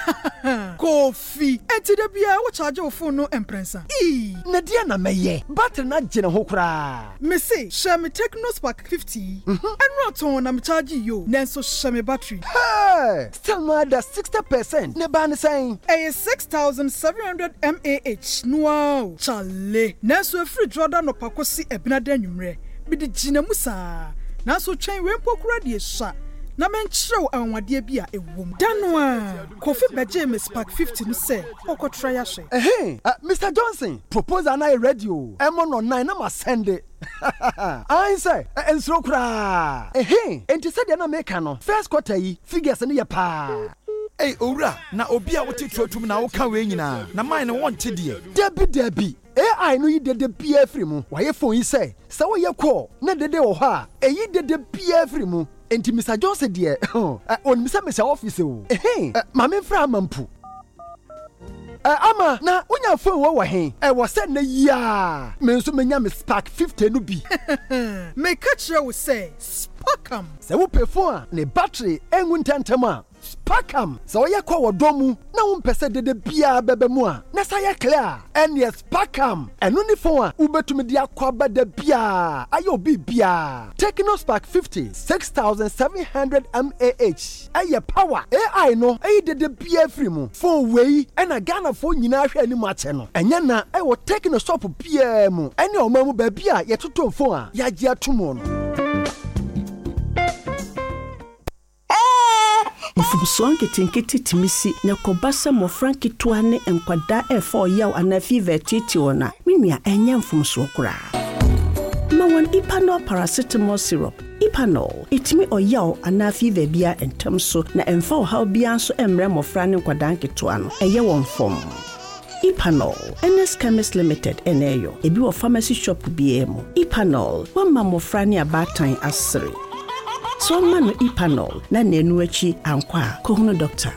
Kofi. Enti de bia wo charge wo phone no emprensa. Na dia na meye. Battery na gene ho kra. Me say, share me Tecno Spark 50. Enro ton na me charge yo. Nenso share me battery. Hey, still no ada 60%. Ne ba ne saying. 6700 mAh. Wow, chale. Nenso free Jordan no pakosi ebina da nwumre. Bi de gina musa. Nanso twen we mpokura de sha. Na menchrew anwade bia ewom. Danwa, Kofi beje me Spark 50 no say, okotra ya hwe. Mr. Johnson, proposal na radio. Emo no 9 na ma send it. I say, ensro kra. Enti said na make no. First quarter yi figures ne ye pa. Hey, ora, na obi a wote tuatum na wo ka we nyina. Na mine no wonte de. Debi. AI no yi dede bia free mu. Waye phone yi say, sa wo ye call na dede wo ha. Eyi dede bia free mu. Enti Mr. Johnson de on Mr. office o. Mame fra amampu. Ama na unya phone wo he. Wo said na ya. Me nso menya me Spark 50 no bi. Me catch you say Sparkam. Se wo pe phone ne battery enwu ntantama. Sparkam. Se wo ye kwa wodomu na wo mpese dede bia bebe mu a. Na sa ye clear. En yes Sparkam. Enu ni phone a ubetumi dia kwa bada bia. Ayo bi bia. Tecno Spark 50 6700 mAh. Aye power. AI no ayi dede bia free mu. Phone wei ena Ghana phone nyina hwe ani mu ache no. Enya na wo Tecno shop bia mu. Ene o mamu ba bia ye toto phone a ya gi atomo no. Mfumson ketinketi timisi ne kobasa mo frankitwa ne enkwada efo yaw anafi vetiti ona minua enya mfumso kura mawon Ipanol paracetamol syrup Ipanol itimi oyaw anafi vebia entamso na emfa how bia so emre mo fra ne nkwada nketwa no eye won fom Ipanol NS Chemist Limited eneyo ebi wo pharmacy shop biemo Ipanol wa mamofra ne abatan asere so manu Ipanol na nenu achi ankwa kohunu doctor.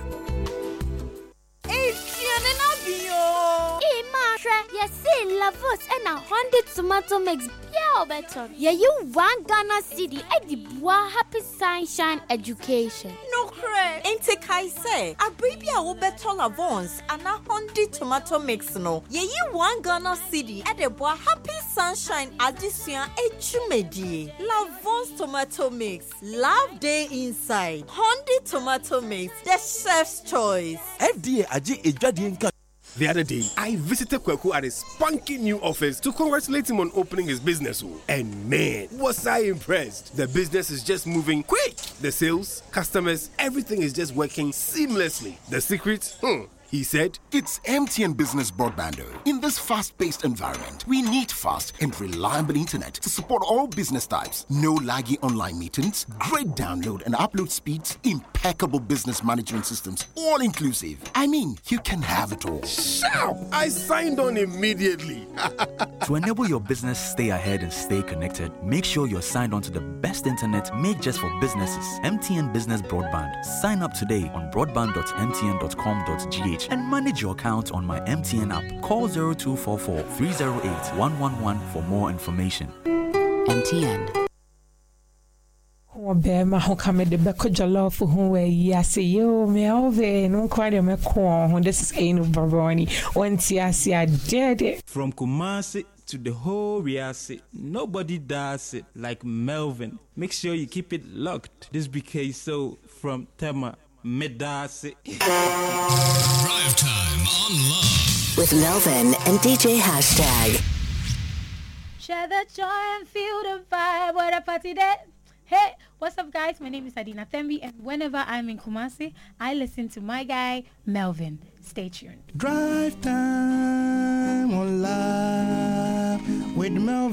Lavos and 100 tomato mix yeah better. Yeah, you 1 Ghana city at the Bois Happy Sunshine Education. No cre. Ain't I say a baby a will better Lavons and 100 tomato mix no. Yeah, you 1 Ghana city at the Bois Happy Sunshine Education Echumedi. Lavons tomato mix. Love day inside. 100 tomato mix. The chef's choice. FDA aji ejadi. The other day, I visited Kweku at his spunky new office to congratulate him on opening his business. And man, was I impressed. The business is just moving quick. The sales, customers, everything is just working seamlessly. The secret? He said, it's MTN Business Broadband. In this fast-paced environment, we need fast and reliable internet to support all business types. No laggy online meetings, great download and upload speeds, impeccable business management systems, all inclusive. I mean, you can have it all. Shout! I signed on immediately. To enable your business stay ahead and stay connected, make sure you're signed on to the best internet made just for businesses. MTN Business Broadband. Sign up today on broadband.mtn.com.gh and manage your account on my MTN app. Call 0244 308 111 for more information. MTN. Obema ho kame de beko jollof ho we yase yo me ove no kwade me ko. This is Ainu Baroni. Onti asia dead from Kumasi to the whole Riasi. Nobody does it like Melvin. Make sure you keep it locked. This BK so from Tema Medasi. Drive time on Love with Melvin and DJ Hashtag. Share the joy and feel the vibe. What a party day. Hey, what's up guys? My name is Adina Thembi and whenever I'm in Kumasi, I listen to my guy Melvin. Stay tuned. Drive time on Love with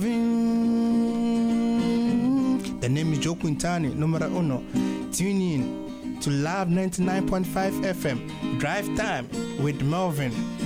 Melvin. The name is Joe Quintani, numero uno. Tune in to Love 99.5 FM. Drive time with Melvin.